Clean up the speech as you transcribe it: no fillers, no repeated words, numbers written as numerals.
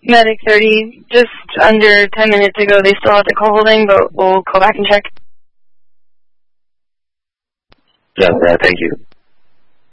Medic 30, just under 10 minutes ago they still had the call holding, but we'll go back and check. Yeah, thank you.